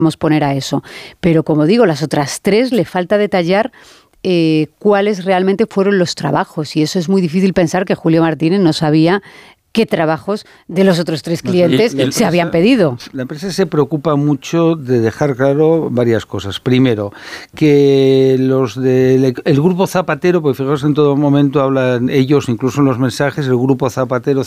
poner a eso. Pero como digo, las otras 3 le falta detallar cuáles realmente fueron los trabajos, y eso es muy difícil pensar que Julio Martínez no sabía qué trabajos de los otros 3 clientes se habían pedido. La empresa se preocupa mucho de dejar claro varias cosas. Primero, que los del grupo Zapatero, porque fijaos, en todo momento hablan ellos, incluso en los mensajes, el grupo Zapatero,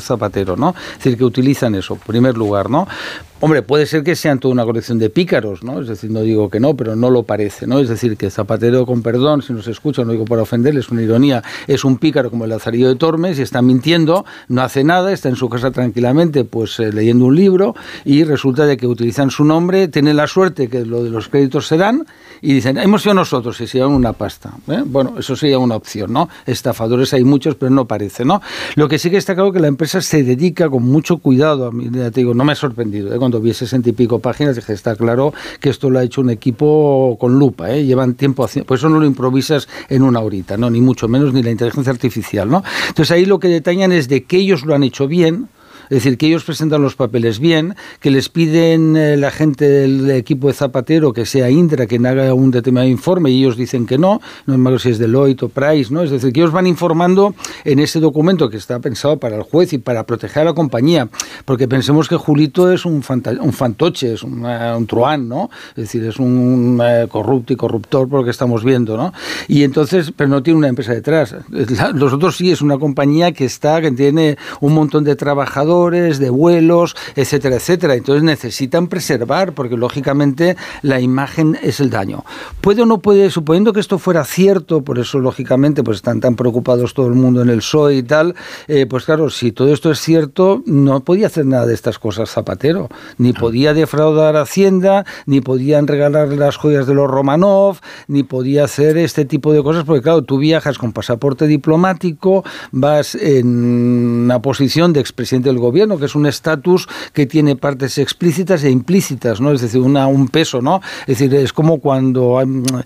¿no? Es decir, que utilizan eso, en primer lugar, ¿no? Hombre, puede ser que sean toda una colección de pícaros, ¿no? Es decir, no digo que no, pero no lo parece, ¿no? Es decir, que Zapatero, con perdón, si nos escucha, no digo para ofenderle, es una ironía, es un pícaro como el Lazarillo de Tormes y está mintiendo, no hace nada, está en su casa tranquilamente, pues leyendo un libro, y resulta de que utilizan su nombre, tienen la suerte que lo de los créditos se dan y dicen, hemos sido nosotros, y se llevan una pasta. Bueno, eso sería una opción, ¿no? Estafadores hay muchos, pero no parece, ¿no? Lo que sí que está claro que la empresa se dedica con mucho cuidado, a mí, ya te digo, no me ha sorprendido, cuando vi 60 y pico páginas dije, está claro que esto lo ha hecho un equipo con lupa, llevan tiempo haciendo, por eso no lo improvisas en una horita, ¿no? Ni mucho menos ni la inteligencia artificial, ¿no? Entonces ahí lo que detallan es de que ellos lo han hecho bien. Es decir, que ellos presentan los papeles bien, que les piden la gente del equipo de Zapatero que sea Indra quien haga un determinado informe y ellos dicen que no me acuerdo si es Deloitte o Price, ¿no? Es decir, que ellos van informando en ese documento que está pensado para el juez y para proteger a la compañía, porque pensemos que Julito es un fantoche, es un truán, ¿no? Es decir, es un corrupto y corruptor por lo que estamos viendo, ¿no? Y entonces, pero no tiene una empresa detrás. Los otros sí, es una compañía que tiene un montón de trabajadores, de vuelos, etcétera, etcétera. Entonces necesitan preservar, porque lógicamente la imagen es el daño. ¿Puede o no puede? Suponiendo que esto fuera cierto, por eso lógicamente pues están tan preocupados todo el mundo en el PSOE y tal, pues claro, si todo esto es cierto, no podía hacer nada de estas cosas Zapatero, ni podía defraudar a Hacienda, ni podían regalarle las joyas de los Romanov, ni podía hacer este tipo de cosas, porque claro, tú viajas con pasaporte diplomático, vas en una posición de expresidente del gobierno, que es un estatus que tiene partes explícitas e implícitas, ¿no? Es decir, un peso, ¿no? Es decir, es como cuando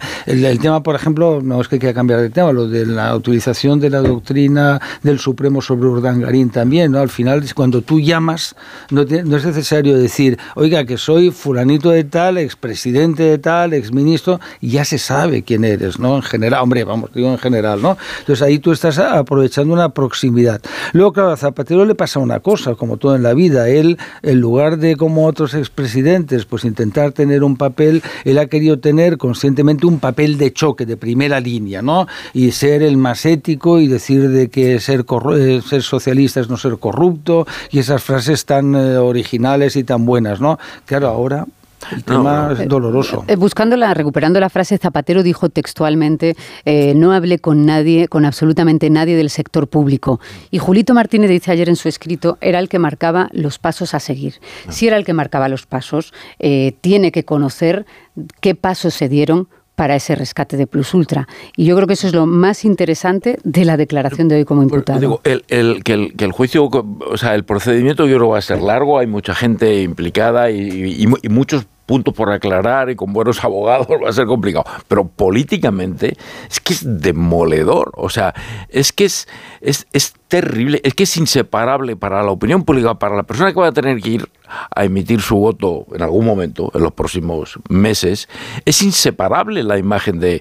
el tema, por ejemplo, no es que quiera cambiar de tema, lo de la utilización de la doctrina del Supremo sobre Urdangarín también, ¿no? Al final, cuando tú llamas, no es necesario decir, oiga, que soy fulanito de tal, expresidente de tal, exministro, y ya se sabe quién eres, ¿no? En general, hombre, vamos, digo en general, ¿no? Entonces ahí tú estás aprovechando una proximidad. Luego, claro, a Zapatero le pasa una cosa, como todo en la vida, él, en lugar de como otros expresidentes, pues intentar tener un papel, él ha querido tener conscientemente un papel de choque, de primera línea, ¿no? Y ser el más ético y decir de que ser socialista es no ser corrupto, y esas frases tan originales y tan buenas, ¿no? Claro, ahora el tema es doloroso. Recuperando la frase, Zapatero dijo textualmente, no hablé con nadie, con absolutamente nadie del sector público. Y Julito Martínez dice ayer en su escrito, era el que marcaba los pasos a seguir. Si era el que marcaba los pasos, tiene que conocer qué pasos se dieron para ese rescate de Plus Ultra. Y yo creo que eso es lo más interesante de la declaración de hoy como imputado. Digo, que el juicio, o sea, el procedimiento yo creo va a ser largo, hay mucha gente implicada y muchos puntos por aclarar y con buenos abogados va a ser complicado. Pero políticamente es que es demoledor. O sea, es que es terrible, es que es inseparable para la opinión pública, para la persona que va a tener que ir a emitir su voto en algún momento, en los próximos meses, es inseparable la imagen de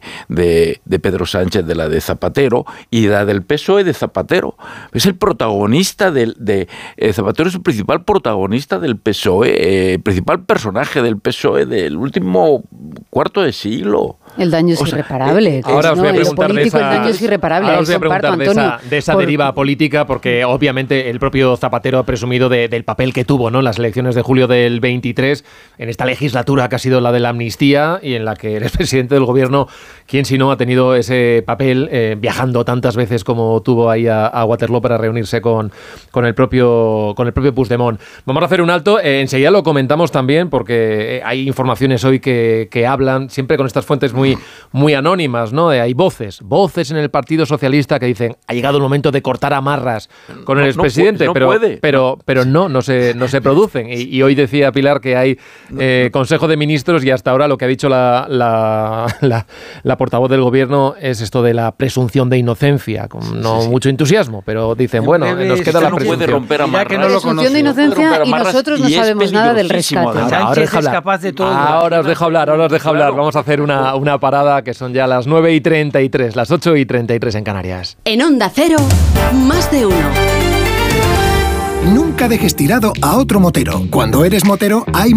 Pedro Sánchez de la de Zapatero y la del PSOE de Zapatero. Es el protagonista Zapatero es el principal protagonista del PSOE, principal personaje del PSOE del último cuarto de siglo. El daño es irreparable. Ahora os voy a preguntar el daño es irreparable. Ahora os voy a preguntar de esa deriva política, porque obviamente el propio Zapatero ha presumido del papel que tuvo, ¿no?, en las elecciones de julio del 23, en esta legislatura que ha sido la de la amnistía y en la que el expresidente del gobierno, quien si no ha tenido ese papel, viajando tantas veces como tuvo ahí a Waterloo para reunirse con el propio Puigdemont. Vamos a hacer un alto, enseguida lo comentamos también, porque hay informaciones hoy que hablan, siempre con estas fuentes muy muy anónimas, ¿no? Hay voces en el Partido Socialista que dicen, ha llegado el momento de cortar amarras con el expresidente, pero no se producen. Y hoy decía Pilar que hay Consejo de Ministros y hasta ahora lo que ha dicho la portavoz del Gobierno es esto de la presunción de inocencia, con mucho entusiasmo, pero dicen, bueno, nos queda la presunción. Puede romper amarras. La presunción de inocencia y nosotros no sabemos nada del rescate. Ahora os dejo hablar. Vamos a hacer una parada que son ya las 9:33, las 8:33 en Canarias. En Onda Cero, Más de Uno. Nunca dejes tirado a otro motero. Cuando eres motero, hay